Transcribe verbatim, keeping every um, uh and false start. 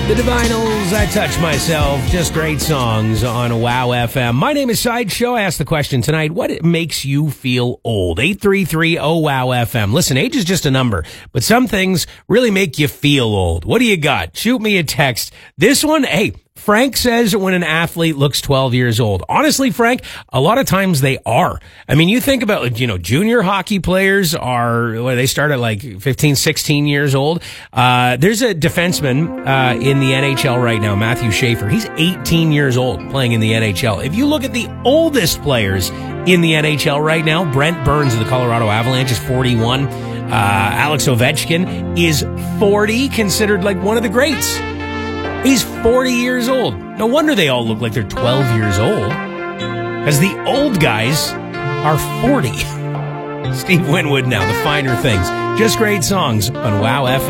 The Divinals, I Touch Myself, just great songs on Wow F M. My name is Sideshow. I asked the question tonight, what makes you feel old? eight three three oh wow F M. Listen, age is just a number, but some things really make you feel old. What do you got? Shoot me a text. This one, hey, Frank says when an athlete looks twelve years old. Honestly, Frank, a lot of times they are. I mean, you think about, you know, junior hockey players are, well, they start at like fifteen, sixteen years old. Uh, there's a defenseman, uh, in the N H L right now, Matthew Schaefer. He's eighteen years old playing in the N H L. If you look at the oldest players in the N H L right now, Brent Burns of the Colorado Avalanche is forty-one. Uh, Alex Ovechkin is forty, considered like one of the greats. He's forty years old. No wonder they all look like they're twelve years old. Because the old guys are forty. Steve Winwood now, The Finer Things. Just great songs on Wow F M.